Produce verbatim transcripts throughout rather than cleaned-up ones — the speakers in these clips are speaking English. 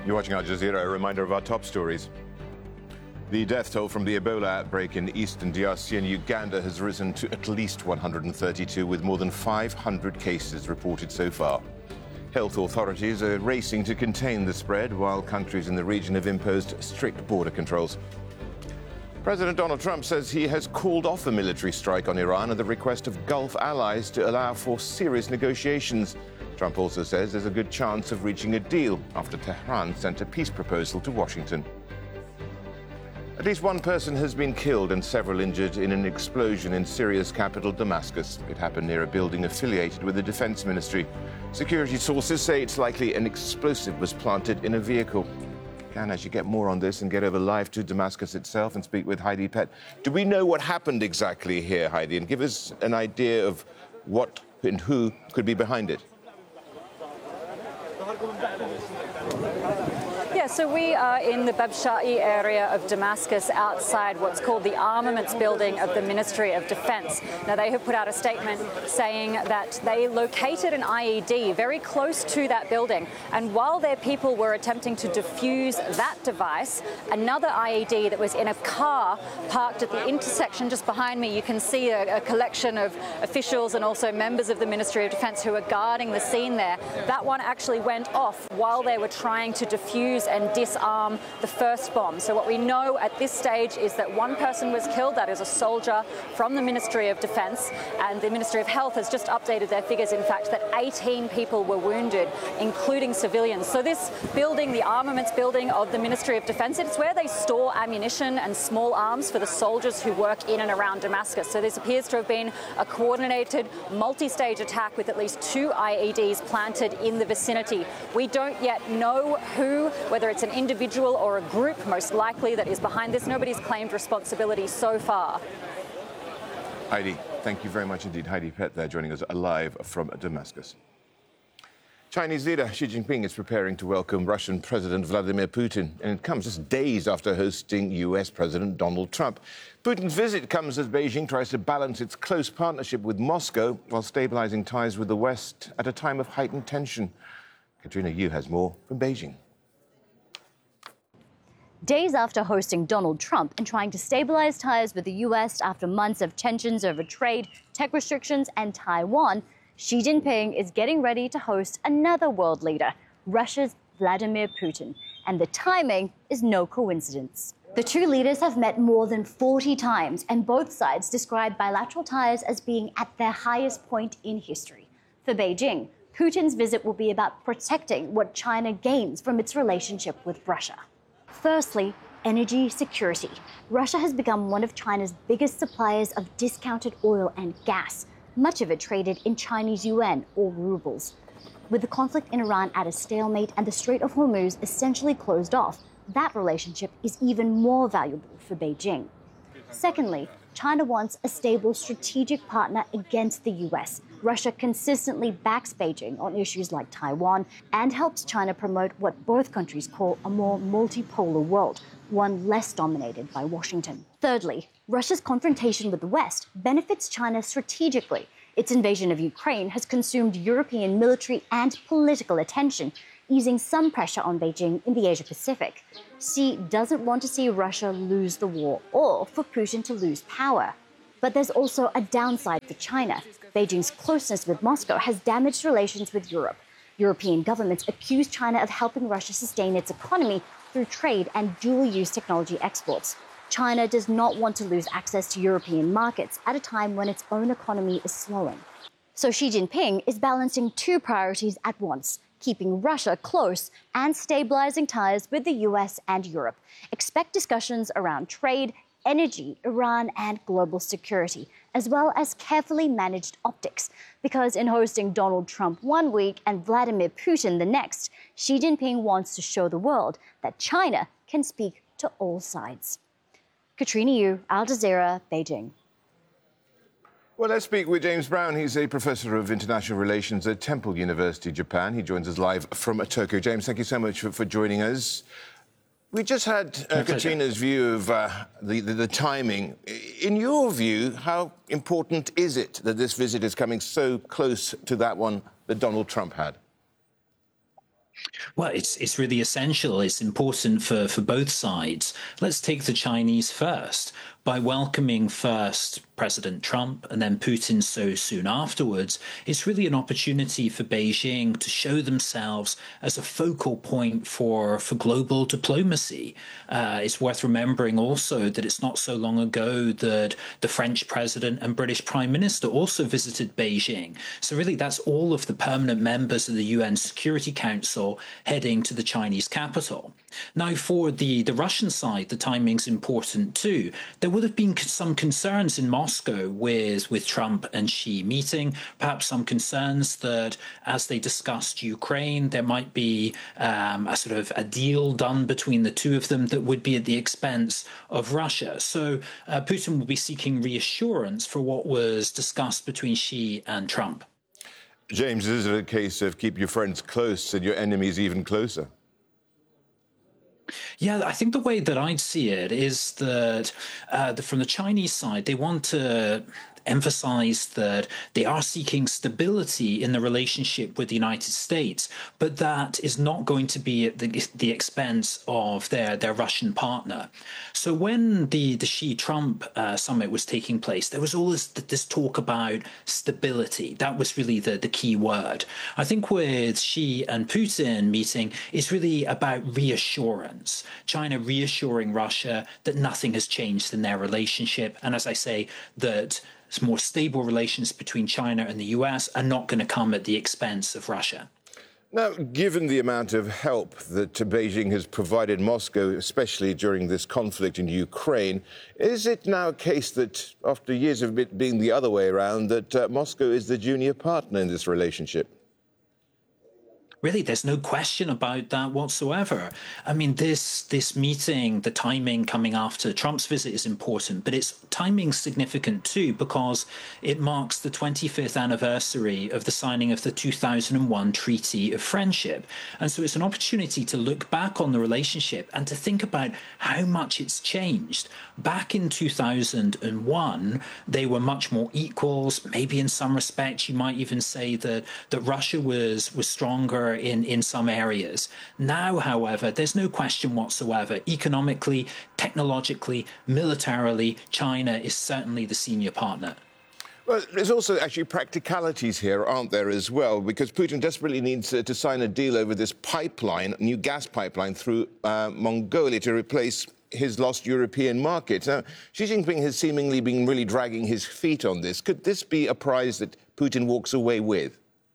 You're watching Al Jazeera. A reminder of our top stories. The death toll from the Ebola outbreak in eastern D R C and Uganda has risen to at least one hundred thirty-two, with more than five hundred cases reported so far. Health authorities are racing to contain the spread, while countries in the region have imposed strict border controls. President Donald Trump says he has called off a military strike on Iran at the request of Gulf allies to allow for serious negotiations. Trump also says there's a good chance of reaching a deal after Tehran sent a peace proposal to Washington. At least one person has been killed and several injured in an explosion in Syria's capital, Damascus. It happened near a building affiliated with the defense ministry. Security sources say it's likely an explosive was planted in a vehicle. And as you get more on this and get over live to Damascus itself and speak with Heidi Pett, do we know what happened exactly here, Heidi? And give us an idea of what and who could be behind it. Yeah, so we are in the Babshai area of Damascus, outside what's called the armaments building of the Ministry of Defense. Now, they have put out a statement saying that they located an I E D very close to that building. And while their people were attempting to defuse that device, another I E D that was in a car parked at the intersection just behind me, you can see a, a collection of officials and also members of the Ministry of Defense who are guarding the scene there. That one actually went off while they were trying to defuse and disarm the first bomb. So what we know at this stage is that one person was killed. That is a soldier from the Ministry of Defense. And the Ministry of Health has just updated their figures, in fact, that eighteen people were wounded, including civilians. So this building, the armaments building of the Ministry of Defense, it's where they store ammunition and small arms for the soldiers who work in and around Damascus. So this appears to have been a coordinated, multi-stage attack with at least two I E Ds planted in the vicinity. We don't yet know who, whether it's an individual or a group, most likely, that is behind this. Nobody's claimed responsibility so far. Heidi, thank you very much indeed. Heidi Pett there joining us live from Damascus. Chinese leader Xi Jinping is preparing to welcome Russian President Vladimir Putin, and it comes just days after hosting U S President Donald Trump. Putin's visit comes as Beijing tries to balance its close partnership with Moscow while stabilizing ties with the West at a time of heightened tension. Katrina Yu has more from Beijing. Days after hosting Donald Trump and trying to stabilize ties with the U S after months of tensions over trade, tech restrictions and Taiwan, Xi Jinping is getting ready to host another world leader, Russia's Vladimir Putin. And the timing is no coincidence. The two leaders have met more than forty times, and both sides describe bilateral ties as being at their highest point in history. For Beijing, Putin's visit will be about protecting what China gains from its relationship with Russia. Firstly, energy security. Russia has become one of China's biggest suppliers of discounted oil and gas, much of it traded in Chinese yuan or rubles. With the conflict in Iran at a stalemate and the Strait of Hormuz essentially closed off, that relationship is even more valuable for Beijing. Secondly, China wants a stable strategic partner against the U S. Russia consistently backs Beijing on issues like Taiwan and helps China promote what both countries call a more multipolar world, one less dominated by Washington. Thirdly, Russia's confrontation with the West benefits China strategically. Its invasion of Ukraine has consumed European military and political attention, easing some pressure on Beijing in the Asia-Pacific. Xi doesn't want to see Russia lose the war or for Putin to lose power. But there's also a downside for China. Beijing's closeness with Moscow has damaged relations with Europe. European governments accuse China of helping Russia sustain its economy through trade and dual-use technology exports. China does not want to lose access to European markets at a time when its own economy is slowing. So Xi Jinping is balancing two priorities at once: keeping Russia close and stabilizing ties with the U S and Europe. Expect discussions around trade, energy, Iran and global security, as well as carefully managed optics. Because in hosting Donald Trump one week and Vladimir Putin the next, Xi Jinping wants to show the world that China can speak to all sides. Katrina Yu, Al Jazeera, Beijing. Well, let's speak with James Brown. He's a professor of international relations at Temple University, Japan. He joins us live from Tokyo. James, thank you so much for, for joining us. We just had uh, Katrina's view of uh, the, the, the timing. In your view, how important is it that this visit is coming so close to that one that Donald Trump had? Well, it's it's really essential. It's important for, for both sides. Let's take the Chinese first. By welcoming first President Trump and then Putin so soon afterwards, it's really an opportunity for Beijing to show themselves as a focal point for, for global diplomacy. Uh, it's worth remembering also that it's not so long ago that the French president and British prime minister also visited Beijing. So really that's all of the permanent members of the U N Security Council heading to the Chinese capital. Now, for the, the Russian side, the timing's important too. There would have been some concerns in Moscow with, with Trump and Xi meeting, perhaps some concerns that as they discussed Ukraine, there might be um, a sort of a deal done between the two of them that would be at the expense of Russia. So uh, Putin will be seeking reassurance for what was discussed between Xi and Trump. James, is it a case of keep your friends close and your enemies even closer? Yeah, I think the way that I'd see it is that uh, the, from the Chinese side, they want to emphasize that they are seeking stability in the relationship with the United States, but that is not going to be at the, the expense of their, their Russian partner. So when the, the Xi-Trump uh, summit was taking place, there was always this talk about stability. That was really the, the key word. I think with Xi and Putin meeting, it's really about reassurance. China reassuring Russia that nothing has changed in their relationship. And as I say, that more stable relations between China and the U S are not going to come at the expense of Russia. Now, given the amount of help that Beijing has provided Moscow, especially during this conflict in Ukraine, is it now a case that, after years of it being the other way around, that uh, Moscow is the junior partner in this relationship? Really, there's no question about that whatsoever. I mean, this this meeting, the timing coming after Trump's visit is important, but its timing significant too because it marks the twenty-fifth anniversary of the signing of the two thousand one Treaty of Friendship. And so it's an opportunity to look back on the relationship and to think about how much it's changed. Back in two thousand one, they were much more equals. Maybe in some respects, you might even say that, that Russia was, was stronger in, in some areas. Now, however, there's no question whatsoever. Economically, technologically, militarily, China is certainly the senior partner. Well, there's also actually practicalities here, aren't there, as well? Because Putin desperately needs uh, to sign a deal over this pipeline, new gas pipeline through uh, Mongolia to replace his lost European market. Now, Xi Jinping has seemingly been really dragging his feet on this. Could this be a prize that Putin walks away with?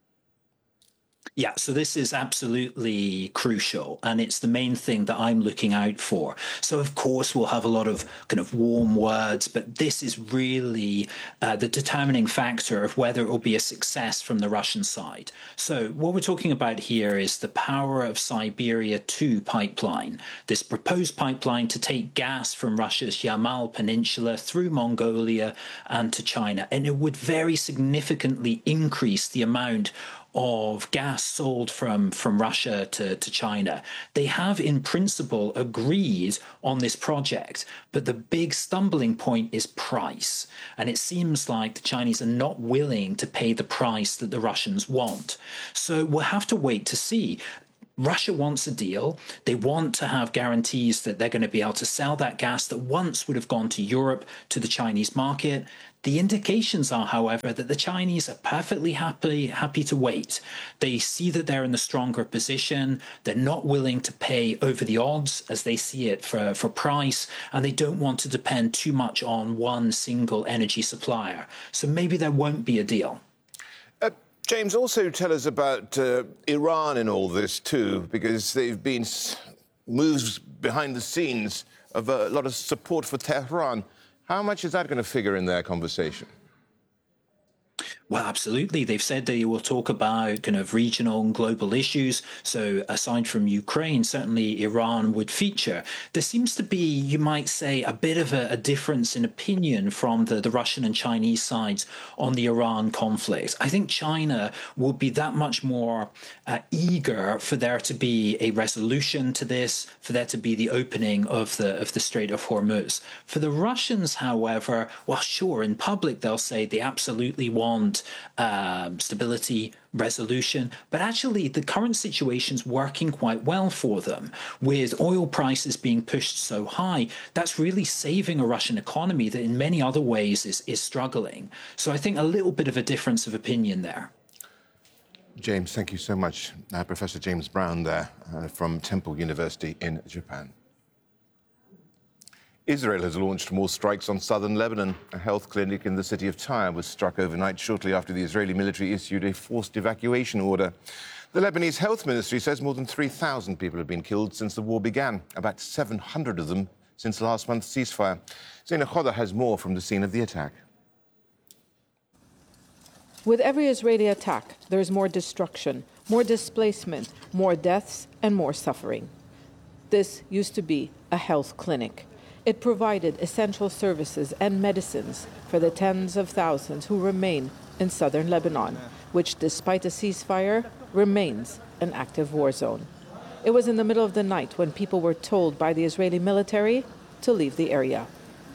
Yeah, so this is absolutely crucial, and it's the main thing that I'm looking out for. So, of course, we'll have a lot of kind of warm words, but this is really uh, the determining factor of whether it will be a success from the Russian side. So what we're talking about here is the Power of Siberia two pipeline, this proposed pipeline to take gas from Russia's Yamal Peninsula through Mongolia and to China. And it would very significantly increase the amount of gas sold from, from Russia to, to China. They have, in principle, agreed on this project, but the big stumbling point is price. And it seems like the Chinese are not willing to pay the price that the Russians want. So we'll have to wait to see. Russia wants a deal. They want to have guarantees that they're going to be able to sell that gas that once would have gone to Europe, to the Chinese market. The indications are, however, that the Chinese are perfectly happy happy to wait. They see that they're in the stronger position. They're not willing to pay over the odds as they see it for, for price, and they don't want to depend too much on one single energy supplier. So maybe there won't be a deal. Uh, James, also tell us about uh, Iran in all this too, because they've been moves behind the scenes of a lot of support for Tehran. How much is that going to figure in their conversation? Well, absolutely. They've said they will talk about kind of regional and global issues. So aside from Ukraine, certainly Iran would feature. There seems to be, you might say, a bit of a, a difference in opinion from the, the Russian and Chinese sides on the Iran conflict. I think China will be that much more uh, eager for there to be a resolution to this, for there to be the opening of the, of the Strait of Hormuz. For the Russians, however, well, sure, in public they'll say they absolutely want um, stability, resolution. But actually, the current situation's working quite well for them. With oil prices being pushed so high, that's really saving a Russian economy that in many other ways is, is struggling. So I think a little bit of a difference of opinion there. James, thank you so much. Uh, Professor James Brown there uh, from Temple University in Japan. Israel has launched more strikes on southern Lebanon. A health clinic in the city of Tyre was struck overnight shortly after the Israeli military issued a forced evacuation order. The Lebanese health ministry says more than three thousand people have been killed since the war began, about seven hundred of them since last month's ceasefire. Zaina Khoda has more from the scene of the attack. With every Israeli attack, there is more destruction, more displacement, more deaths, and more suffering. This used to be a health clinic. It provided essential services and medicines for the tens of thousands who remain in southern Lebanon, which, despite a ceasefire, remains an active war zone. It was in the middle of the night when people were told by the Israeli military to leave the area.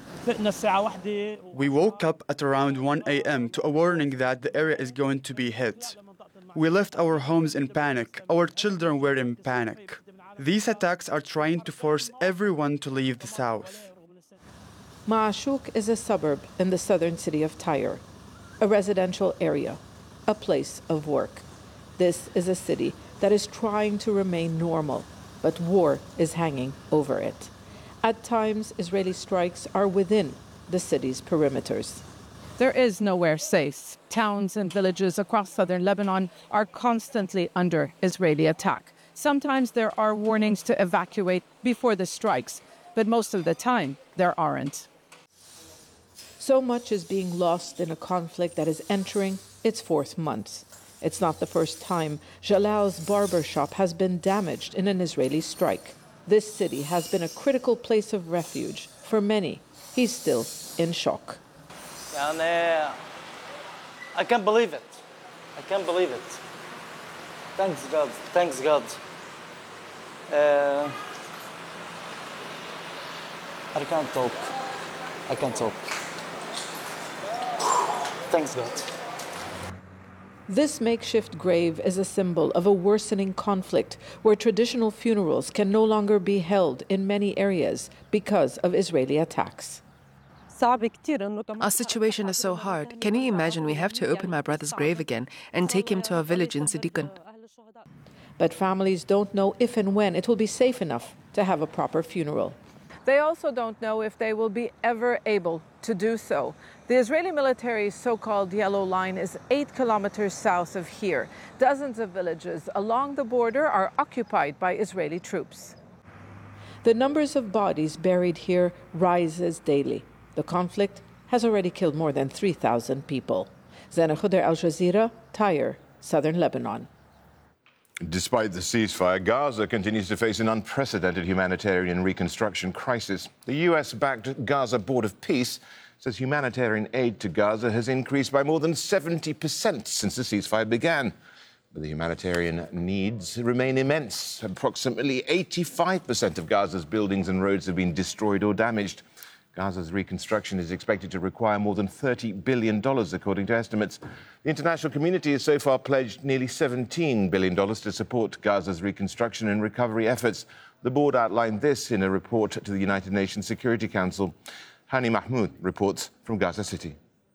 We woke up at around one a m to a warning that the area is going to be hit. We left our homes in panic. Our children were in panic. These attacks are trying to force everyone to leave the south. Ma'ashuk is a suburb in the southern city of Tyre, a residential area, a place of work. This is a city that is trying to remain normal, but war is hanging over it. At times, Israeli strikes are within the city's perimeters. There is nowhere safe. Towns and villages across southern Lebanon are constantly under Israeli attack. Sometimes there are warnings to evacuate before the strikes, but most of the time there aren't. So much is being lost in a conflict that is entering its fourth month. It's not the first time Jalal's barber shop has been damaged in an Israeli strike. This city has been a critical place of refuge for many. He's still in shock. I can't believe it. I can't believe it. Thanks God. Thanks God. Uh, I can't talk. I can't talk. Thanks God. This makeshift grave is a symbol of a worsening conflict where traditional funerals can no longer be held in many areas because of Israeli attacks. Our situation is so hard. Can you imagine we have to open my brother's grave again and take him to our village in Siddiqan? But families don't know if and when it will be safe enough to have a proper funeral. They also don't know if they will be ever able to do so. The Israeli military's so-called Yellow Line is eight kilometers south of here. Dozens of villages along the border are occupied by Israeli troops. The numbers of bodies buried here rises daily. The conflict has already killed more than three thousand people. Zaina Khoda, Al Jazeera, Tyre, southern Lebanon. Despite the ceasefire, Gaza continues to face an unprecedented humanitarian reconstruction crisis. The U S-backed Gaza Board of Peace says humanitarian aid to Gaza has increased by more than seventy percent since the ceasefire began. But the humanitarian needs remain immense. Approximately eighty-five percent of Gaza's buildings and roads have been destroyed or damaged. Gaza's reconstruction is expected to require more than thirty billion dollars, according to estimates. The international community has so far pledged nearly seventeen billion dollars to support Gaza's reconstruction and recovery efforts. The board outlined this in a report to the United Nations Security Council. Hani Mahmoud reports from Gaza City.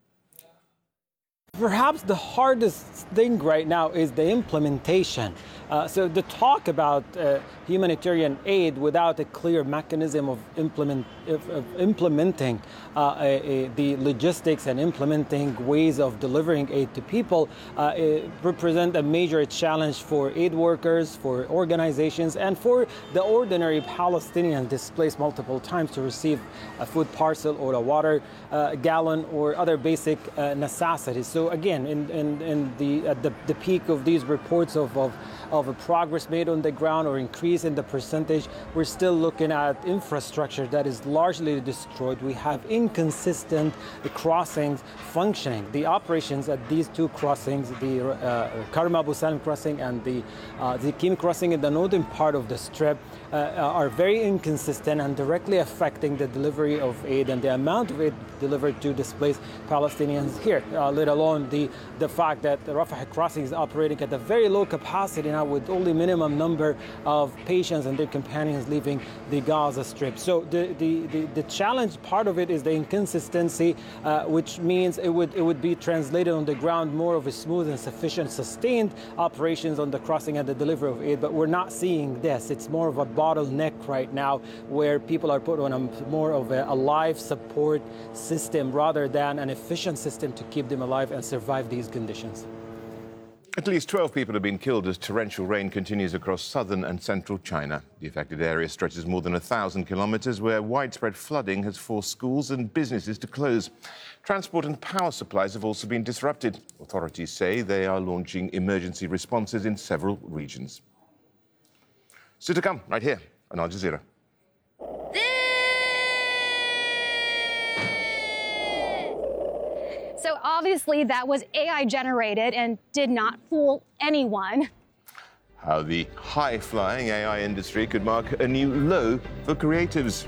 Perhaps the hardest thing right now is the implementation. Uh, so the talk about uh, humanitarian aid without a clear mechanism of, implement, of, of implementing uh, a, a, the logistics and implementing ways of delivering aid to people uh, represent a major challenge for aid workers, for organizations, and for the ordinary Palestinian displaced multiple times to receive a food parcel or a water uh, gallon or other basic uh, necessities. So again, in, in, in the, at the, the peak of these reports of, of of a progress made on the ground or increase in the percentage. We're still looking at infrastructure that is largely destroyed. We have inconsistent crossings functioning. The operations at these two crossings, the uh, Karim Abu Salim crossing and the uh, the Kim crossing in the northern part of the Strip, uh, are very inconsistent and directly affecting the delivery of aid and the amount of aid delivered to displaced Palestinians here, uh, let alone the, the fact that the Rafah crossing is operating at a very low capacity now with only minimum number of patients and their companions leaving the Gaza Strip. So the, the, the, the challenge part of it is the inconsistency, uh, which means it would, it would be translated on the ground more of a smooth and sufficient sustained operations on the crossing and the delivery of aid, but we're not seeing this. It's more of a bottleneck right now where people are put on a more of a, a life support system rather than an efficient system to keep them alive and survive these conditions. At least twelve people have been killed as torrential rain continues across southern and central China. The affected area stretches more than a thousand kilometres, where widespread flooding has forced schools and businesses to close. Transport and power supplies have also been disrupted. Authorities say they are launching emergency responses in several regions. Still to come, right here on Al Jazeera. So obviously that was A I generated and did not fool anyone. How the high-flying A I industry could mark a new low for creatives.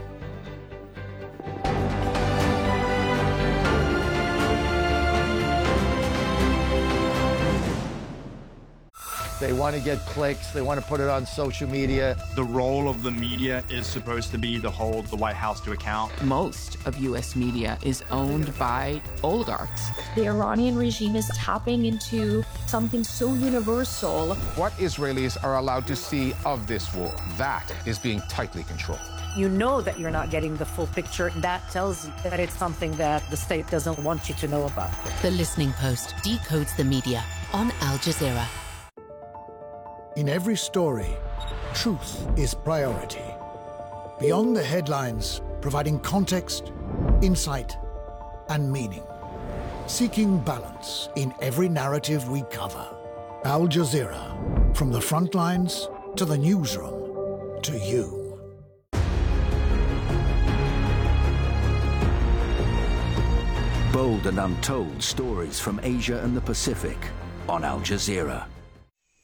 They want to get clicks. They want to put it on social media. The role of the media is supposed to be to hold the White House to account. Most of U S media is owned by oligarchs. The Iranian regime is tapping into something so universal. What Israelis are allowed to see of this war, that is being tightly controlled. You know that you're not getting the full picture. That tells you that it's something that the state doesn't want you to know about. The Listening Post decodes the media on Al Jazeera. In every story, truth is priority. Beyond the headlines, providing context, insight, and meaning. Seeking balance in every narrative we cover. Al Jazeera, from the front lines to the newsroom, to you. Bold and untold stories from Asia and the Pacific on Al Jazeera.